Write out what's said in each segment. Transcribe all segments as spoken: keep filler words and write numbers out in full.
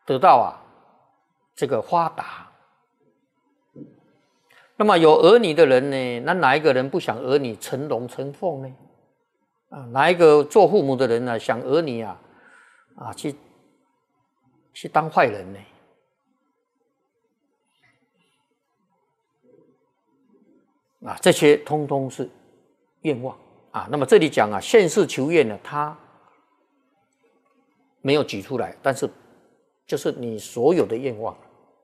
得到啊这个发达。那么有儿女的人呢，那哪一个人不想儿女成龙成凤呢？啊，哪一个做父母的人呢、啊，想儿女啊啊去去当坏人呢？啊，这些通通是愿望啊。那么这里讲啊，现世求愿呢，他没有举出来，但是就是你所有的愿望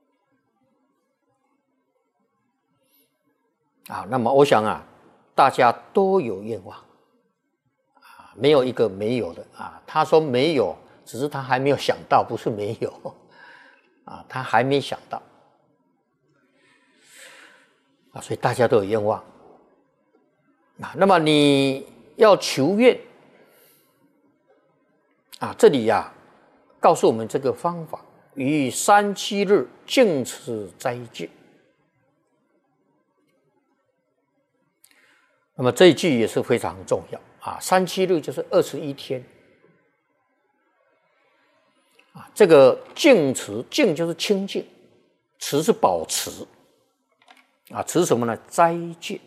啊。那么我想啊，大家都有愿望啊，没有一个没有的啊。他说没有，只是他还没有想到，不是没有啊，他还没想到啊，所以大家都有愿望啊。那么你要求愿啊，这里呀、啊、告诉我们这个方法：于三七日净持斋戒。那么这一句也是非常重要啊！三七日就是二十一天啊。这个净持，净就是清净，持是保持啊。持什么呢？斋戒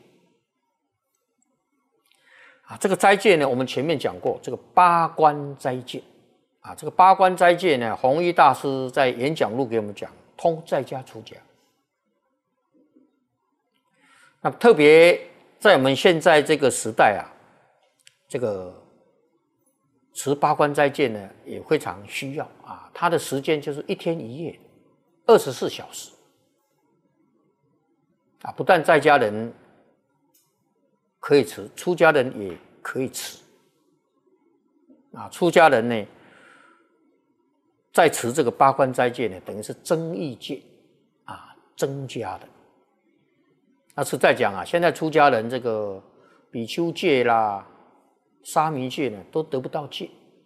啊。这个斋戒呢，我们前面讲过，这个八关斋戒啊。这个八关斋戒呢，弘一大师在演讲录给我们讲，通在家出家。那特别在我们现在这个时代啊，这个持八关斋戒呢也非常需要啊。它的时间就是一天一夜，二十四小时啊。不但在家人可以持，出家人也可以持啊。出家人呢，在持这个八关斋戒呢，等于是增益戒啊，增加的。那是在讲啊，现在出家人这个比丘戒啦、沙弥戒呢，都得不到戒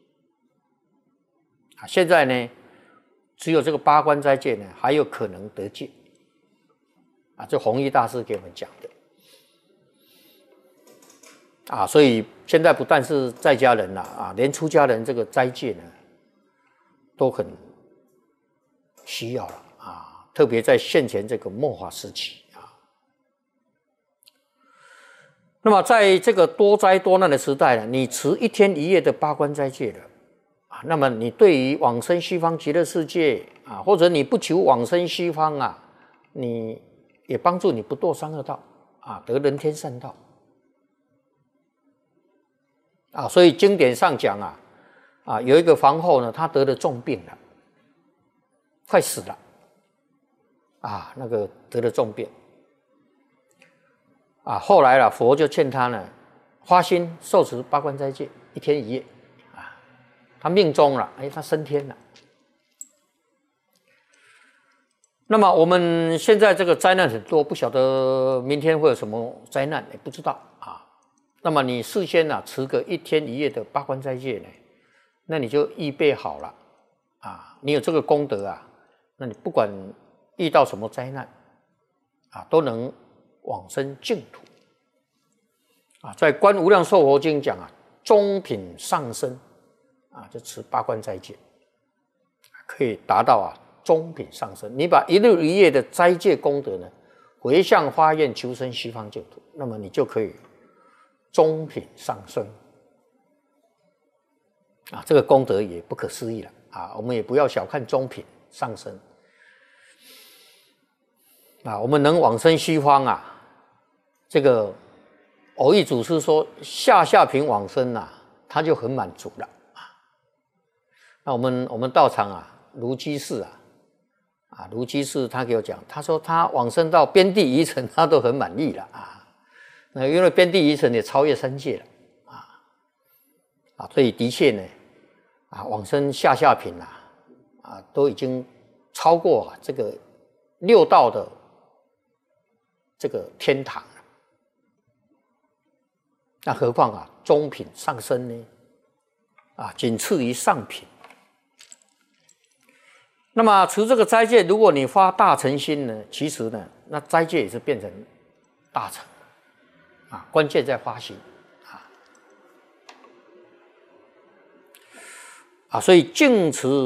啊。现在呢，只有这个八关斋戒呢，还有可能得戒啊。这弘一大师给我们讲的啊，所以现在不但是在家人啦啊，连出家人这个斋戒呢，都很需要了啊。特别在现前这个末法时期。那么在这个多灾多难的时代呢，你持一天一夜的八关斋戒了啊，那么你对于往生西方极乐世界啊，或者你不求往生西方啊，你也帮助你不堕三恶道啊，得人天善道啊。所以经典上讲啊，啊有一个皇后呢，她得了重病了，快死了啊，那个得了重病。啊，后来了，佛就劝他呢，发心受持八关斋戒，一天一夜，啊，他命中了，哎，他升天了。那么我们现在这个灾难很多，不晓得明天会有什么灾难，也不知道啊。那么你事先呢、啊，持个一天一夜的八关斋戒呢，那你就预备好了啊，你有这个功德啊，那你不管遇到什么灾难啊，都能往生净土啊。在《观无量寿佛经》讲啊，中品上生啊，就持八关斋戒，可以达到啊中品上生。你把一日一夜的斋戒功德呢，回向发愿求生西方净土，那么你就可以中品上生啊。这个功德也不可思议了啊！我们也不要小看中品上生啊，我们能往生西方啊。这个偶益祖师说下下品往生啊，他就很满足了啊。那我们我们道场啊，卢居士啊，啊卢居士他给我讲，他说他往生到边地疑尘，他都很满意了啊。那因为边地疑尘也超越三界了啊啊，所以的确呢啊，往生下下品啊啊，都已经超过、啊、这个六道的这个天堂。那何况啊，中品上生呢？啊，仅次于上品。那么持这个斋戒，如果你发大乘心呢，其实呢，那斋戒也是变成大乘啊。关键在发心啊啊，所以净持